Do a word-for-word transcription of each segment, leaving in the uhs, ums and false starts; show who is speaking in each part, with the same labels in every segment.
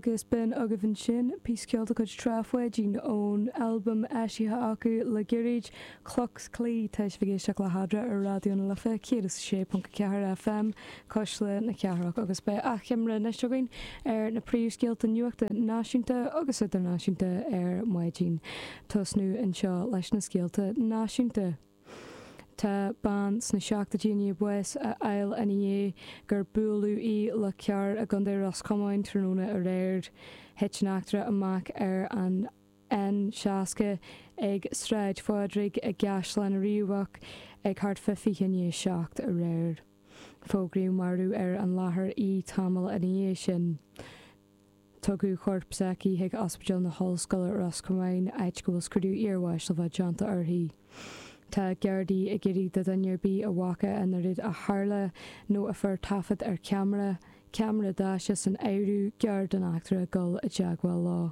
Speaker 1: agus ben agah an sin písceolta chud trafhaid dín ón albumm eisithe acu le geirid clocs clí teis bhigéisteach le hadra ar radio na lifa céad sé punt ceathar F M cos le na ceathraach agus be achimre na seogain ar na príomhscéalta nuachta náisiúnta agus idirnáisiúnta ar maidín tosnú an seo leis na scéalta náisiúnta. Tá ban sna seachta díine bues a eil ané gur buúlú í le cear a gandé Roscomáin tróna a réir hetneachtra amach ar an an seaca ag stráid fádrig a gas le na riúhach ag hart fifihinné seacht a réir. Fógriú marú ar an láthair í tamil ané sin. Tugu chorpsaí ag ospidal na hallscoile Roscomáin eit go scrú iarhhais le bheith deanta orthaí. Tá geardaí a géirí de dannearbí a bhacha an rid a tharla nó a fur tafad ar ceamara, ceamara dáise san éirú geard an achtra gol a deaghfuil lá.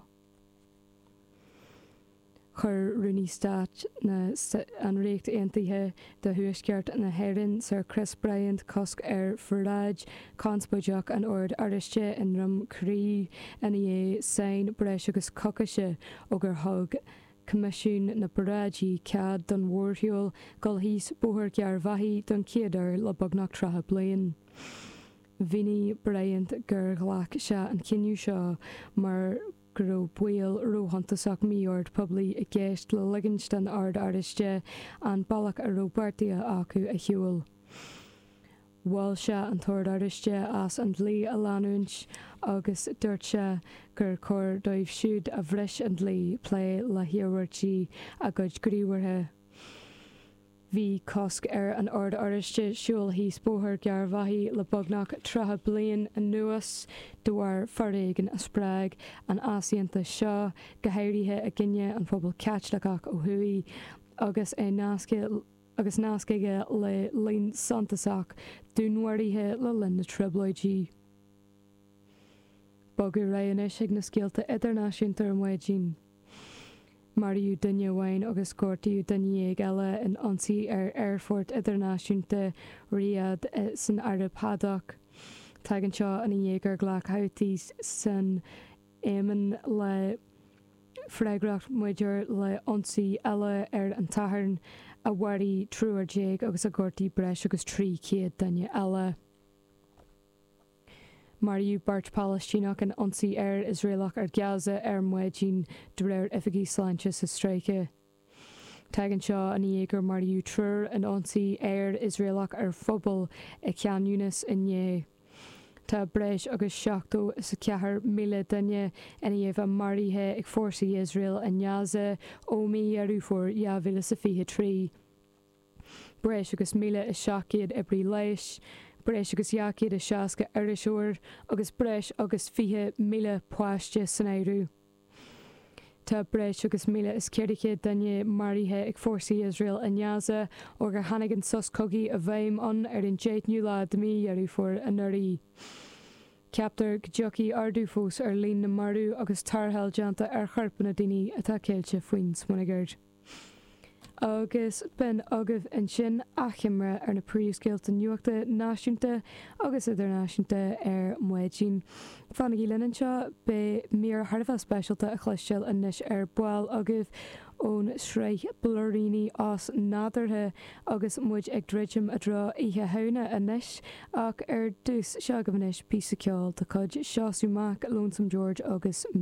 Speaker 1: Chur runní stát na an récht aontaithe de thuisceart na héireann Sir Chris Bryant cosc ar Farage conspóideach an ord ariste in rum crí in é sain breis agus cocaise ó gur thug Comisiún na Baráidí cead don mhórthiúil gol híos bóthir gear bhaithí don céadar le bognach tratha bliain. Bhíní Bryant gur ghlach se an cinniú seo mar gur buil róhantasach míord poblí i gceist le Livingston ard ariste an ballach a Robertia acu a hiúil. Bháil se an tóir ariste as an dlí a leanúint agus dúirt se gur chur dóibh siúd a bhris an dlí plé le hiarhairtí a gcuid gríomhartha. Bhí cosc ar an ard ariste siúil híos bóthir gear bhaithí le bognach tratha bliain an nuas dúar farréigen a spráig an asíonta seo go háirithe a gcinne an phobal ceitleach ó thuí agus é nasca agus nácaige le líon santasach dúnhairthe le linn na tribloidí. Bogu réanis ag na scéalta idirnáisiúnta ar maidín. Mariú duine bhhain agus cuairtaíú duine ag eile in ansaí ar airfort idirnáisiúnta riad san Arab Haddock. Tagann seo an dhéagar ghlach hautí san éimeann le freigracht muidir le ansaí eile ar an tathairn a bhharí trúar déag agus a gcuirtaí breis agus trí céad duine eile. Mariú Bart Palestínach an ansaí ar Israelach ar Gaza ar maidín de réir ifigí sláinte sa streiche. Tagann seo an dhéagar Mariú trúr an ansaí ar Israelach ar phobal i Ceann Yunis inné. Tá breis agus seachtó sa ceathair míle duine ina dhéobh a marithe ag fórsaí Israel a Gaza ó mí arú fuór dheabhile sa fiche trí. Breis agus míle is seaciad i brí leis, breis agus jaciad a seaca airiseoir agus breis agus fiche míle poiste san éirú. Tá breis agus míle is ceiricéad duine marithe ag fórsaí Israel a Gaza ó gur hanagan sos cogaí a bhaim an ar an déit nniula de mí arú fuór a nuirí. Ceaptar go dteochaí ardú fós ar líon na marú agus tarthail deanta ar charpanna daoine atá céilte faoin smúnagairt. Agus ben agah an sin achimre ar na príomhscéalta nuachta náisiúnta agus idirnáisiúnta ar maidín. Fanna í lenan seo be míor Harbh speisialta a chluisteil inis ar buail agah ón sreich blúiríní as nádartha agus muid ag dreidim a dro ihe hauna inis ach ar dús seo go bhanis písa ceáil tá chud seaasúach Lonesome George agus